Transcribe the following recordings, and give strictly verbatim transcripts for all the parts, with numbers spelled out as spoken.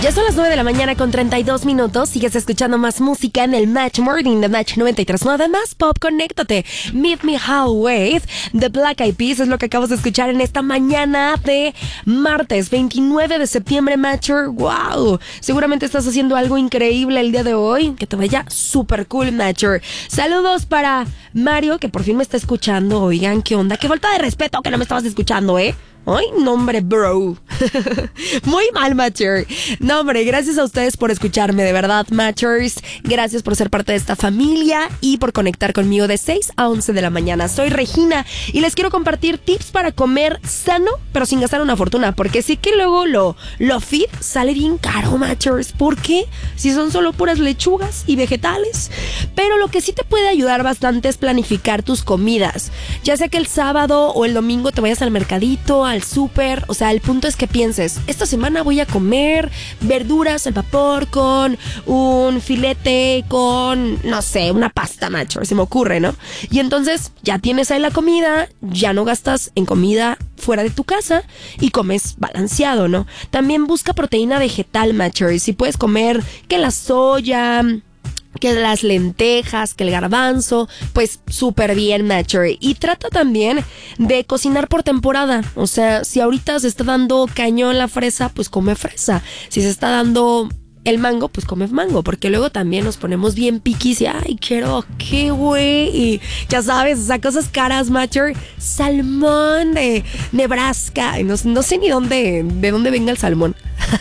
Ya son las nueve de la mañana con treinta y dos minutos. Sigues escuchando más música en el Match Morning de Match noventa y tres punto nueve. Más pop, conéctate. Meet Me Halfway, The Black Eyed Peas es lo que acabas de escuchar en esta mañana de martes veintinueve de septiembre, Matcher. ¡Wow! Seguramente estás haciendo algo increíble el día de hoy. Que te vaya súper cool, Matcher. Saludos para Mario, que por fin me está escuchando. Oigan, ¿qué onda? Qué falta de respeto que no me estabas escuchando, ¿eh? Ay, no, hombre, bro. Muy mal, Matcher. No, hombre, gracias a ustedes por escucharme, de verdad, Matchers. Gracias por ser parte de esta familia y por conectar conmigo de seis a once de la mañana. Soy Regina y les quiero compartir tips para comer sano, pero sin gastar una fortuna. Porque sí que luego lo, lo fit sale bien caro, Matchers. ¿Por qué? Si son solo puras lechugas y vegetales. Pero lo que sí te puede ayudar bastante es planificar tus comidas. Ya sea que el sábado o el domingo te vayas al mercadito, al súper, o sea, el punto es que pienses, esta semana voy a comer verduras al vapor con un filete, con, no sé, una pasta, macho, se me ocurre, ¿no? Y entonces ya tienes ahí la comida, ya no gastas en comida fuera de tu casa y comes balanceado, ¿no? También busca proteína vegetal, macho, y si puedes comer que la soya, que las lentejas, que el garbanzo, pues súper bien, Matcher. Y trata también de cocinar por temporada. O sea, si ahorita se está dando cañón la fresa, pues come fresa. Si se está dando el mango, pues come mango, porque luego también nos ponemos bien piquis y ay, quiero, qué güey, y ya sabes, o sea, cosas caras, Matcher, salmón de Nebraska, no, no sé ni dónde, de dónde venga el salmón.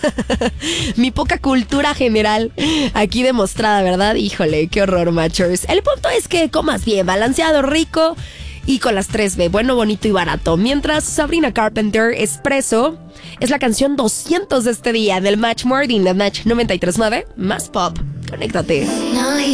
Mi poca cultura general aquí demostrada, ¿verdad? Híjole, qué horror, Matchers. El punto es que comas bien, balanceado, rico y con las tres B, bueno, bonito y barato. Mientras Sabrina Carpenter, Espresso, es la canción doscientos de este día del Match Morning de Match noventa y tres punto nueve. Más pop, conéctate.